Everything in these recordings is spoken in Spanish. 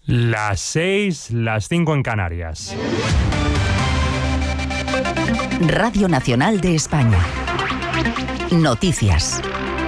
Las 6, las 5 en Canarias. Radio Nacional de España. Noticias.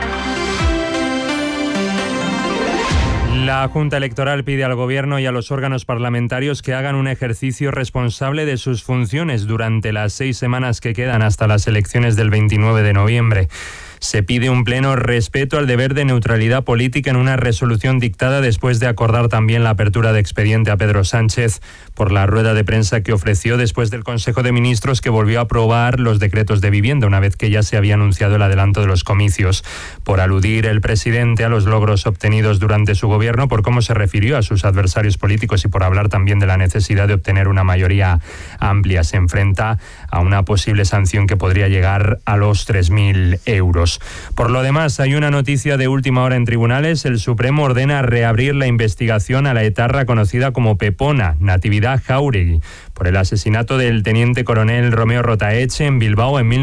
La Junta Electoral pide al Gobierno y a los órganos parlamentarios que hagan un ejercicio responsable de sus funciones durante las 6 semanas que quedan hasta las elecciones del 29 de noviembre. Se pide un pleno respeto al deber de neutralidad política en una resolución dictada después de acordar también la apertura de expediente a Pedro Sánchez por la rueda de prensa que ofreció después del Consejo de Ministros, que volvió a aprobar los decretos de vivienda una vez que ya se había anunciado el adelanto de los comicios. Por aludir el presidente a los logros obtenidos durante su gobierno, por cómo se refirió a sus adversarios políticos y por hablar también de la necesidad de obtener una mayoría amplia, se enfrenta a una posible sanción que podría llegar a los 3.000 euros. Por lo demás, hay una noticia de última hora en tribunales. El Supremo ordena reabrir la investigación a la etarra conocida como Pepona, Natividad Jáuregui, por el asesinato del teniente coronel Romeo Rotaeche en Bilbao en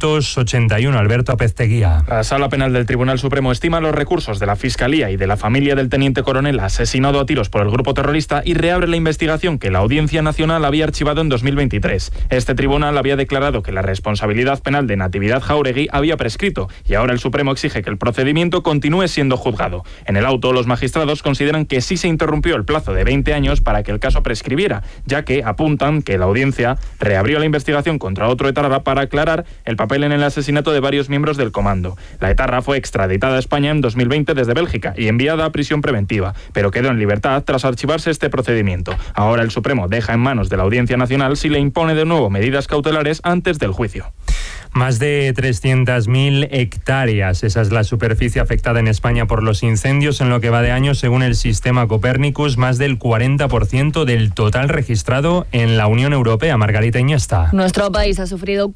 1981. Alberto Apezteguía. La Sala Penal del Tribunal Supremo estima los recursos de la Fiscalía y de la familia del teniente coronel asesinado a tiros por el grupo terrorista y reabre la investigación que la Audiencia Nacional había archivado en 2023. Este tribunal había declarado que la responsabilidad penal de Natividad Jáuregui había prescrito y ahora el Supremo exige que el procedimiento continúe siendo juzgado. En el auto, los magistrados consideran que sí se interrumpió el plazo de 20 años para que el caso prescribiera, ya que apuntan que la audiencia reabrió la investigación contra otro etarra para aclarar el papel en el asesinato de varios miembros del comando. La etarra fue extraditada a España en 2020 desde Bélgica y enviada a prisión preventiva, pero quedó en libertad tras archivarse este procedimiento. Ahora el Supremo deja en manos de la Audiencia Nacional si le impone de nuevo medidas cautelares antes del juicio. Más de 300.000 hectáreas, esa es la superficie afectada en España por los incendios en lo que va de año, según el sistema Copernicus, más del 40% del total registrado en la Unión Europea. Margarita Iniesta. Nuestro país ha sufrido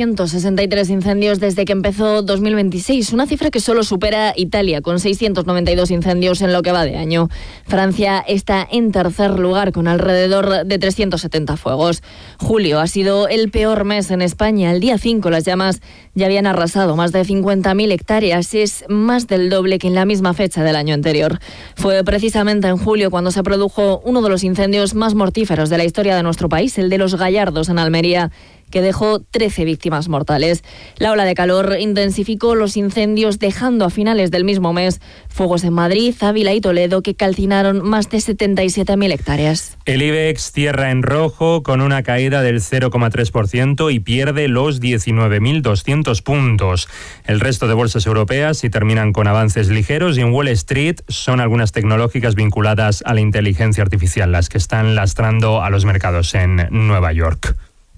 463 incendios desde que empezó 2026, una cifra que solo supera Italia, con 692 incendios en lo que va de año. Francia está en tercer lugar, con alrededor de 370 fuegos. Julio ha sido el peor mes en España. El día 5 las llamas ya habían arrasado más de 50.000 hectáreas. Es más del doble que en la misma fecha del año anterior. Fue precisamente en julio cuando se produjo uno de los incendios más mortíferos de la historia de nuestro país, el de los Gallardos en Almería, que dejó 13 víctimas mortales. La ola de calor intensificó los incendios, dejando a finales del mismo mes fuegos en Madrid, Ávila y Toledo que calcinaron más de 77.000 hectáreas. El IBEX cierra en rojo con una caída del 0,3% y pierde los 19.200 puntos. El resto de bolsas europeas sí terminan con avances ligeros, y en Wall Street son algunas tecnológicas vinculadas a la inteligencia artificial las que están lastrando a los mercados en Nueva York.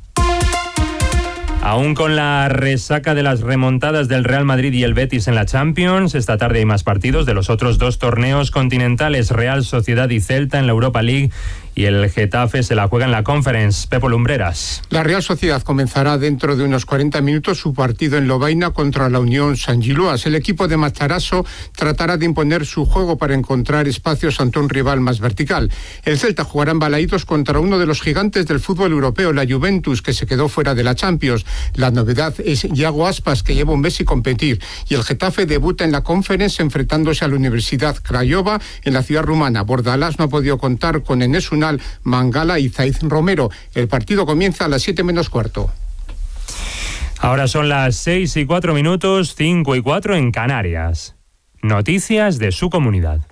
Aún con la resaca de las remontadas del Real Madrid y el Betis en la Champions, esta tarde hay más partidos de los otros dos torneos continentales, Real Sociedad y Celta en la Europa League, y el Getafe se la juega en la Conference. Pepo Lumbreras. La Real Sociedad comenzará dentro de unos 40 minutos su partido en Lovaina contra la Unión San-Giloas. El equipo de Matarazzo tratará de imponer su juego para encontrar espacios ante un rival más vertical. El Celta jugará en Balaídos contra uno de los gigantes del fútbol europeo, la Juventus, que se quedó fuera de la Champions. La novedad es Iago Aspas, que lleva un mes sin competir, y el Getafe debuta en la Conference enfrentándose a la Universidad Craiova en la ciudad rumana. Bordalás no ha podido contar con Enes Unal, Mangala y Zaid Romero. El partido comienza a las 7:15. Ahora son las 6:04, 5:04 en Canarias. Noticias de su comunidad.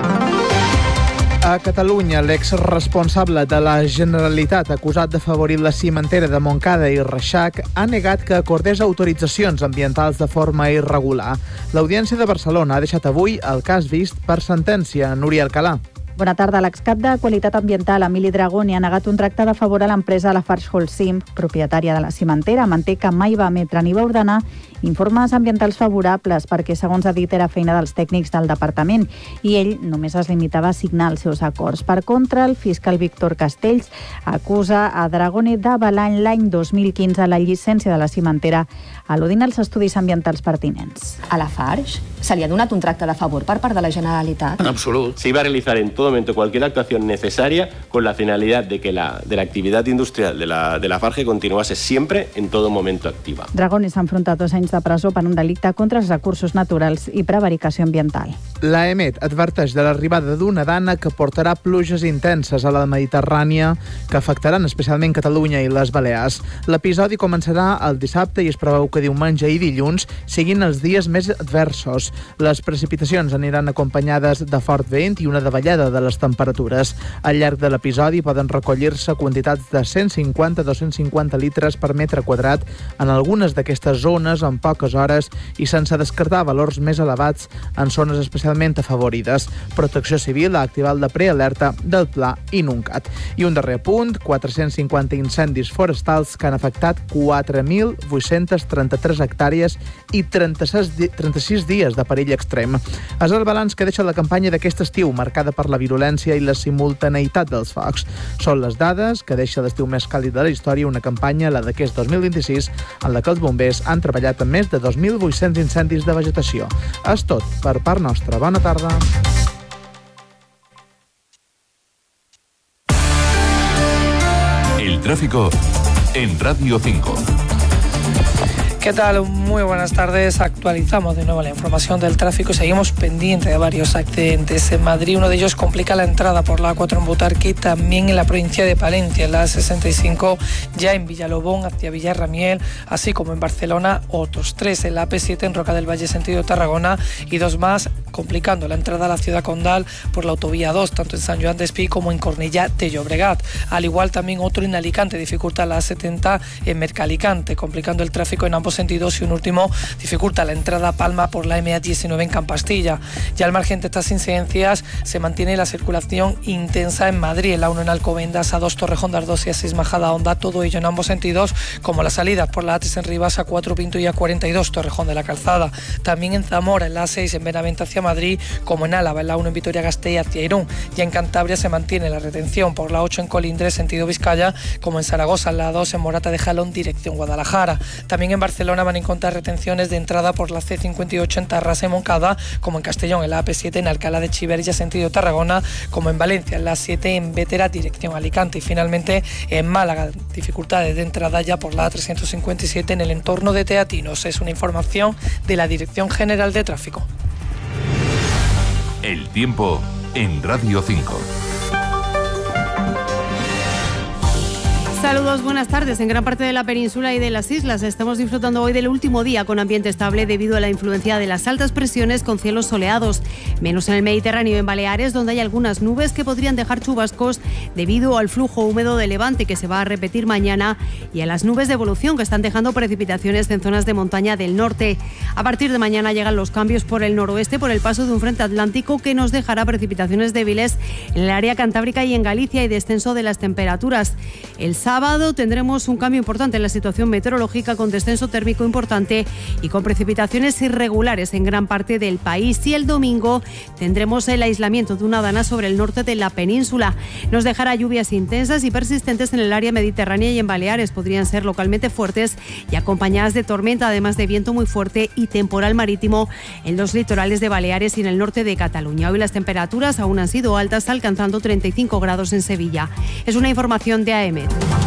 A Catalunya, l'exresponsable de la Generalitat acusat d'afavorir la cimentera de Montcada i Reixac ha negat que acordés autoritzacions ambientals de forma irregular. L'Audiència de Barcelona ha deixat avui el cas vist per sentència. Núria Alcalà. Bona tarda. L'excap de Qualitat Ambiental, Emili Dragoni, ha negat un tracte de favor a l'empresa Lafarge Holcim, propietària de la cimentera. Manté que mai va emetre ni va ordenar informes ambientals favorables perquè, segons ha dit, era feina dels tècnics del departament i ell només es limitava a signar els seus acords. Per contra, el fiscal Víctor Castells acusa a Dragoni d'avalar l'any 2015 la llicència de la cimentera al·ludint als estudis ambientals pertinents. A Lafarge se li ha donat un tracte de favor per part de la Generalitat? En absolut. Se iba a realizar en todo momento cualquier actuación necesaria con la finalidad de que la activitat industrial de la Farge continuase sempre, en tot moment, activa. Dragoni s'ha enfrontat 2 anys de presó per un delicte contra els recursos naturals i prevaricació ambiental. L'AEMET adverteix de l'arribada d'una dana que portarà pluges intenses a la Mediterrània que afectaran especialment Catalunya i les Balears. L'episodi començarà el dissabte i es preveu que diumenge i dilluns siguin els dies més adversos. Les precipitacions aniran acompanyades de fort vent i una davallada de les temperatures. Al llarg de l'episodi poden recollir-se quantitats de 150-250 litres per metre quadrat en algunes d'aquestes zones en poques hores i sense descartar valors més elevats en zones especialment afavorides. Protecció Civil ha activat la prealerta del Pla Inuncat. I un darrer punt, 450 incendis forestals que han afectat 4.833 hectàrees i 36 dies de perill extrem. És el balanç que deixa la campanya d'aquest estiu, marcada per la virulència i la simultaneïtat dels focs. Són les dades que deixa l'estiu més càlid de la història, una campanya, la d'aquest 2026, en la que els bombers han treballat amb més de 2.800 incendis de vegetació. És tot per part nostra. Bona tarda. El tráfico en Radio 5. ¿Qué tal? Muy buenas tardes. Actualizamos de nuevo la información del tráfico. Seguimos pendientes de varios accidentes. En Madrid, uno de ellos complica la entrada por la A4 en Butarque, también en la provincia de Palencia, en la A65, ya en Villalobón hacia Villarramiel, así como en Barcelona, otros 3 en la AP7 en Roca del Valle sentido Tarragona y 2 más complicando la entrada a la ciudad condal por la autovía 2, tanto en San Joan d'Espí como en Cornellà de Llobregat. Al igual también otro en Alicante, dificulta la A70 en Mercalicante, complicando el tráfico en ambos sentidos, y un último dificulta la entrada a Palma por la MA19 en Campastilla. Ya al margen de estas incidencias se mantiene la circulación intensa en Madrid, en la 1 en Alcobendas, A2 Torrejón de Ardoz y A6 Majadahonda, todo ello en ambos sentidos, como las salidas por la A3 en Rivas, A4 Pinto y A42 Torrejón de la Calzada. También en Zamora, en la A6 en Benavente hacia Madrid, como en Álava, en la 1 en Vitoria-Gasteiz hacia Irún. Ya en Cantabria se mantiene la retención por la 8 en Colindres sentido Vizcaya, como en Zaragoza, en la 2 en Morata de Jalón dirección Guadalajara. También en Barcelona van a encontrar retenciones de entrada por la C58 en Tarrasa y Moncada, como en Castellón, en la AP7 en Alcalá de Chiverja sentido Tarragona, como en Valencia, en la 7 en Bétera dirección Alicante. Y finalmente en Málaga, dificultades de entrada ya por la A357 en el entorno de Teatinos. Es una información de la Dirección General de Tráfico. El tiempo en Radio 5. Saludos, buenas tardes. En gran parte de la península y de las islas estamos disfrutando hoy del último día con ambiente estable debido a la influencia de las altas presiones con cielos soleados. Menos en el Mediterráneo y en Baleares, donde hay algunas nubes que podrían dejar chubascos debido al flujo húmedo de levante que se va a repetir mañana y a las nubes de evolución que están dejando precipitaciones en zonas de montaña del norte. A partir de mañana llegan los cambios por el noroeste por el paso de un frente atlántico que nos dejará precipitaciones débiles en el área cantábrica y en Galicia y descenso de las temperaturas. El sábado tendremos un cambio importante en la situación meteorológica con descenso térmico importante y con precipitaciones irregulares en gran parte del país. Y el domingo tendremos el aislamiento de una dana sobre el norte de la península. Nos dejará lluvias intensas y persistentes en el área mediterránea y en Baleares. Podrían ser localmente fuertes y acompañadas de tormenta, además de viento muy fuerte y temporal marítimo en los litorales de Baleares y en el norte de Cataluña. Hoy las temperaturas aún han sido altas, alcanzando 35 grados en Sevilla. Es una información de AEMET.